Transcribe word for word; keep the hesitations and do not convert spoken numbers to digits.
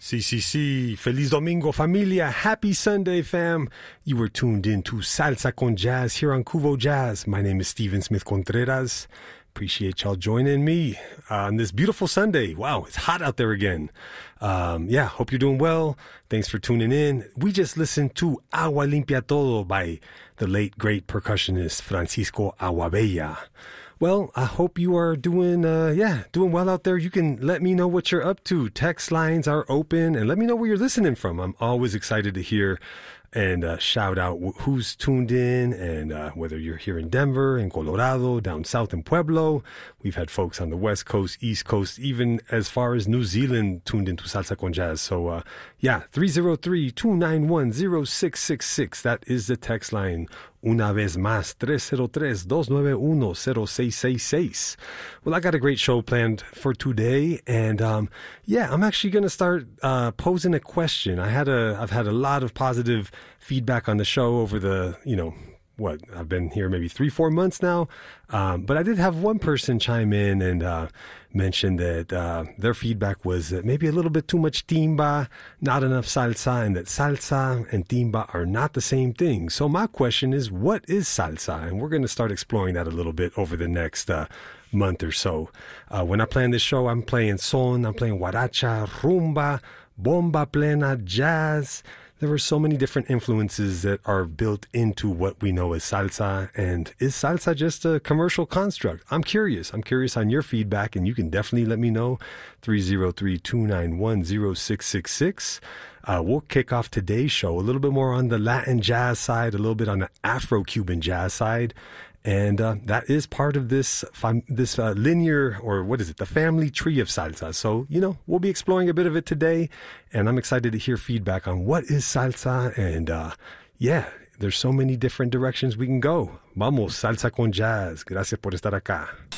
Sí, sí, sí. Feliz Domingo, familia. Happy Sunday, fam. You were tuned in to Salsa con Jazz here on Cuvo Jazz. My name is Steven Smith Contreras. Appreciate y'all joining me on this beautiful Sunday. Wow, it's hot out there again. Um, yeah, hope you're doing well. Thanks for tuning in. We just listened to Agua Limpia Todo by the late, great percussionist Francisco Aguabella. Well, I hope you are doing, uh, yeah, doing well out there. You can let me know what you're up to. Text lines are open, and let me know where you're listening from. I'm always excited to hear and uh, shout out who's tuned in, and uh, whether you're here in Denver, in Colorado, down south in Pueblo. We've had folks on the West Coast, East Coast, even as far as New Zealand tuned into Salsa con Jazz. So, uh, yeah, three oh three, two nine one, oh six six six. That is the text line. Una vez más, three oh three, two nine one, oh six six six. Well, I got a great show planned for today, and um, yeah, I'm actually going to start uh, posing a question. I had a, I've had a lot of positive feedback on the show over the, you know, what, I've been here maybe three, four months now. Um, but I did have one person chime in and uh, mention that uh, their feedback was that maybe a little bit too much timba, not enough salsa, and that salsa and timba are not the same thing. So my question is, what is salsa? And we're going to start exploring that a little bit over the next uh, month or so. Uh, when I plan this show, I'm playing son, I'm playing guaracha, rumba, bomba plena, jazz. There are so many different influences that are built into what we know as salsa. And is salsa just a commercial construct? I'm curious. I'm curious on your feedback, and you can definitely let me know. three oh three, two nine one, oh six six six. Uh, we'll kick off today's show a little bit more on the Latin jazz side, a little bit on the Afro-Cuban jazz side. And uh, that is part of this fam- this uh, linear, or what is it, the family tree of salsa. So, you know, we'll be exploring a bit of it today, and I'm excited to hear feedback on what is salsa. And uh, yeah, there's so many different directions we can go. Vamos, Salsa con Jazz. Gracias por estar acá.